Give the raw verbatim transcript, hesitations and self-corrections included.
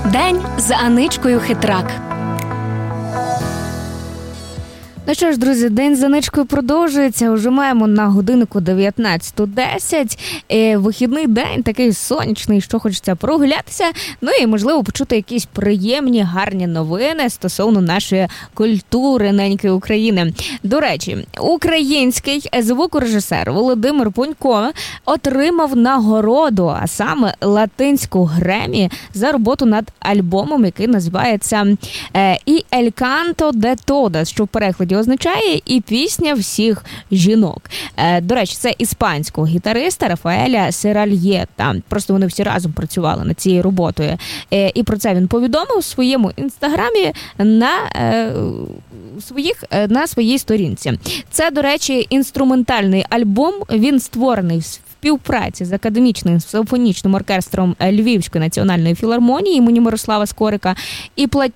День з Аничкою Хитрак. Ну що ж, друзі, день з Аничкою продовжується. Уже маємо на годиннику дев'ятнадцята десять. Е, вихідний день, такий сонячний, що хочеться прогулятися. Ну і, можливо, почути якісь приємні, гарні новини стосовно нашої культури неньки України. До речі, український звукорежисер Володимир Пунько отримав нагороду, а саме латинську Гремі, за роботу над альбомом, який називається «І ель канто де тодас», що в перекладі означає «І пісня всіх жінок». Е, до речі, це іспанського гітариста Рафаеля Серальєта. Просто вони всі разом працювали над цією роботою. Е, і про це він повідомив у своєму інстаграмі на, е, своїх, е, на своїй сторінці. Це, до речі, інструментальний альбом. Він створений в співпраці з академічним симфонічним оркестром Львівської національної філармонії імені Мирослава Скорика. І